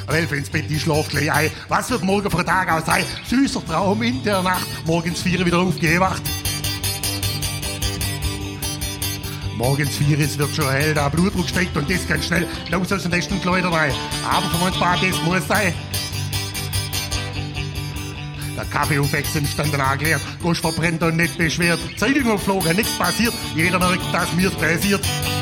11 ins Bett, ich schlaf gleich ein. Was wird morgen für ein Tag aus sein? Süßer Traum in der Nacht, morgens 4 wieder aufgewacht. Morgens 4, es wird schon hell, der Blutdruck steigt und das ganz schnell. Los aus dem besten Kleider rein. Aber von uns Bad, das muss sein. Der Kaffee aufwechseln, stand dann angeleert. Gosch verbrennt und nicht beschwert. Zeitung aufgeflogen, nichts passiert. Jeder merkt, dass mir's passiert.